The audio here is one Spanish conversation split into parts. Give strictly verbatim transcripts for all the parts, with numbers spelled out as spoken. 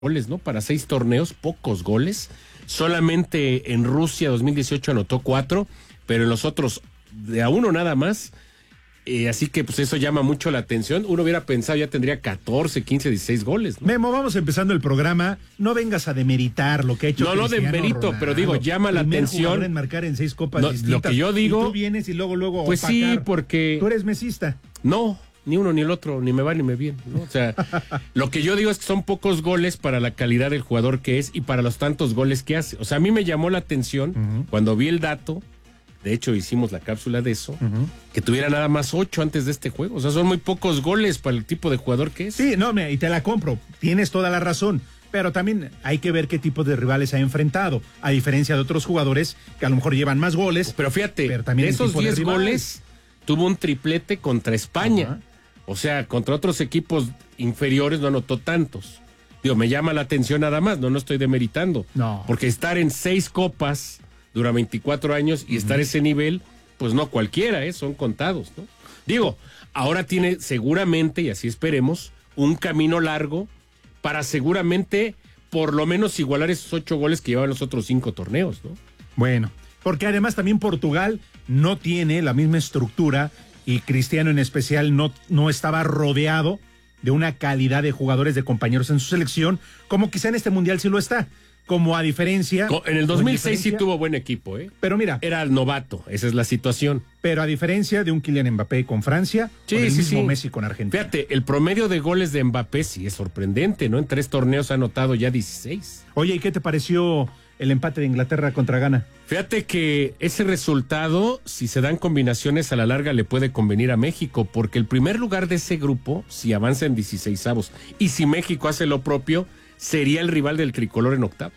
goles, ¿no? Para seis torneos, pocos goles. Solamente en Rusia dos mil dieciocho anotó cuatro, pero en los otros de a uno nada más. Eh, así que pues eso llama mucho la atención. Uno hubiera pensado ya tendría catorce, quince, dieciséis goles, ¿no? Memo, vamos empezando el programa. No vengas a demeritar lo que ha hecho No, no demerito, Ronaldo, pero digo, llama la primer atención. jugador en marcar en seis copas No, distintas. lo que yo digo. Y tú vienes y luego, luego. Pues opacar. sí, porque. Tú eres mesista. No, ni uno ni el otro, ni me va ni me viene, ¿no? O sea, lo que yo digo es que son pocos goles para la calidad del jugador que es y para los tantos goles que hace. O sea, a mí me llamó la atención uh-huh. cuando vi el dato. De hecho, hicimos la cápsula de eso, uh-huh. que tuviera nada más ocho antes de este juego. O sea, son muy pocos goles para el tipo de jugador que es. Sí, no, y te la compro. Tienes toda la razón. Pero también hay que ver qué tipo de rivales ha enfrentado. A diferencia de otros jugadores que a lo mejor llevan más goles. Pero fíjate, pero también de esos diez goles, tuvo un triplete contra España. Uh-huh. O sea, contra otros equipos inferiores no anotó tantos. Digo, me llama la atención nada más, no, no estoy demeritando. No. Porque estar en seis copas dura veinticuatro años y uh-huh. estar a ese nivel, pues no cualquiera, ¿eh? Son contados, ¿no? Digo, ahora tiene seguramente, y así esperemos, un camino largo para seguramente por lo menos igualar esos ocho goles que llevaban los otros cinco torneos, ¿no? Bueno, porque además también Portugal no tiene la misma estructura y Cristiano en especial no, no estaba rodeado de una calidad de jugadores, de compañeros en su selección, como quizá en este mundial sí lo está. Como a diferencia... En el dos mil seis sí tuvo buen equipo, ¿eh? Pero mira... Era el novato, esa es la situación. Pero a diferencia de un Kylian Mbappé con Francia, sí, con el sí, mismo sí. Messi con Argentina. Fíjate, el promedio de goles de Mbappé sí es sorprendente, ¿no? En tres torneos ha anotado ya dieciséis. Oye, ¿y qué te pareció el empate de Inglaterra contra Ghana? Fíjate que ese resultado, si se dan combinaciones a la larga, le puede convenir a México, porque el primer lugar de ese grupo, si avanza en dieciseisavos, y si México hace lo propio, sería el rival del tricolor en octavos.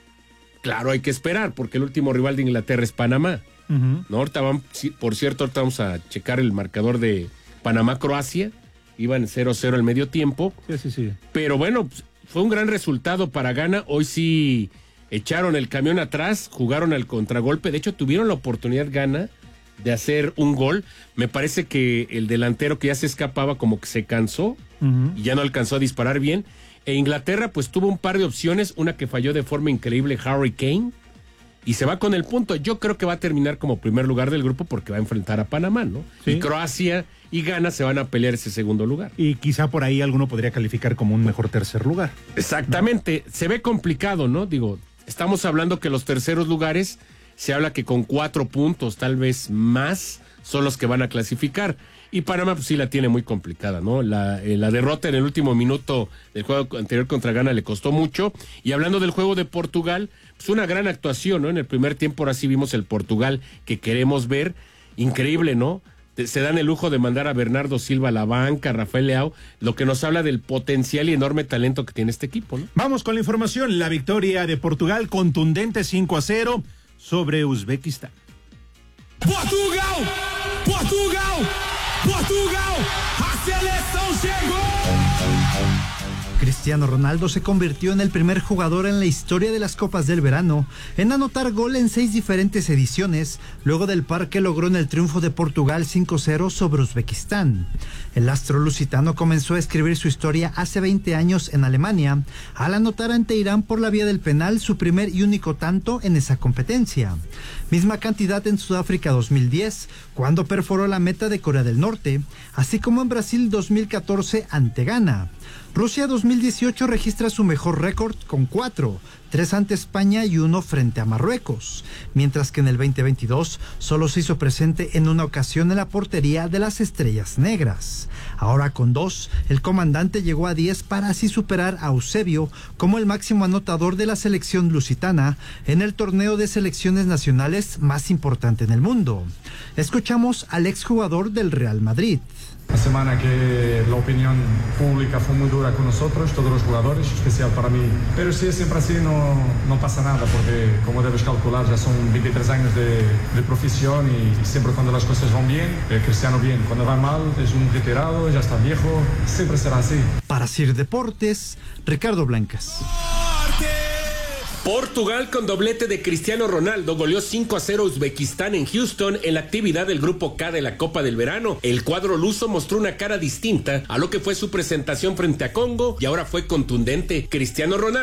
Claro, hay que esperar, porque el último rival de Inglaterra es Panamá. Uh-huh. ¿No? Ahorita van, por cierto, ahorita vamos a checar el marcador de Panamá-Croacia. Iban cero cero al medio tiempo. Sí, sí, sí. Pero bueno, fue un gran resultado para Ghana. Hoy sí echaron el camión atrás, jugaron al contragolpe. De hecho, tuvieron la oportunidad Ghana de hacer un gol. Me parece que el delantero que ya se escapaba como que se cansó uh-huh. y ya no alcanzó a disparar bien. E Inglaterra pues tuvo un par de opciones, una que falló de forma increíble, Harry Kane, y se va con el punto. Yo creo que va a terminar como primer lugar del grupo porque va a enfrentar a Panamá, ¿no? Sí. Y Croacia y Ghana se van a pelear ese segundo lugar. Y quizá por ahí alguno podría calificar como un mejor tercer lugar. Exactamente, ¿no? Se ve complicado, ¿no? Digo, estamos hablando que los terceros lugares, se habla que con cuatro puntos, tal vez más, son los que van a clasificar. Y Panamá pues sí la tiene muy complicada, ¿no? La, eh, la derrota en el último minuto del juego anterior contra Ghana le costó mucho. Y hablando del juego de Portugal, pues una gran actuación, ¿no? En el primer tiempo ahora sí vimos el Portugal que queremos ver. Increíble, ¿no? Se dan el lujo de mandar a Bernardo Silva a la banca, a Rafael Leao, lo que nos habla del potencial y enorme talento que tiene este equipo, ¿no? Vamos con la información. La victoria de Portugal contundente cinco a cero sobre Uzbekistán. Portugal! Portugal! Portugal, a seleção chegou. Cristiano Ronaldo se convirtió en el primer jugador en la historia de las Copas del Verano en anotar gol en seis diferentes ediciones, luego del par que logró en el triunfo de Portugal cinco cero sobre Uzbekistán. El astro lusitano comenzó a escribir su historia hace veinte años en Alemania, al anotar ante Irán por la vía del penal su primer y único tanto en esa competencia. Misma cantidad en Sudáfrica dos mil diez, cuando perforó la meta de Corea del Norte, así como en Brasil dos mil catorce ante Ghana. Rusia dos mil dieciocho registra su mejor récord con cuatro, tres ante España y uno frente a Marruecos, mientras que en el veinte veintidós solo se hizo presente en una ocasión en la portería de las Estrellas Negras. Ahora con dos, el comandante llegó a diez para así superar a Eusebio como el máximo anotador de la selección lusitana en el torneo de selecciones nacionales más importante en el mundo. Escuchamos al exjugador del Real Madrid. La semana que la opinión pública fue muy dura con nosotros, todos los jugadores, especial para mí. Pero si es siempre así, no, no pasa nada, porque como debes calcular, ya son veintitrés años de, de profesión y siempre cuando las cosas van bien, el Cristiano bien. Cuando va mal, es un retirado, ya está viejo, siempre será así. Para Sir Deportes, Ricardo Blancas. Portugal con doblete de Cristiano Ronaldo goleó cinco a cero a Uzbekistán en Houston en la actividad del Grupo K de la Copa del Verano. El cuadro luso mostró una cara distinta a lo que fue su presentación frente a Congo y ahora fue contundente. Cristiano Ronaldo